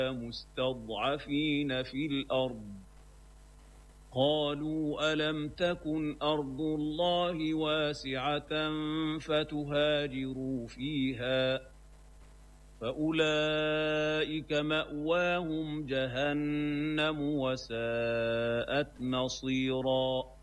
مستضعفين في الأرض قالوا ألم تكن أرض الله واسعة فتهاجروا فيها فأولئك مأواهم جهنم وساءت مصيرا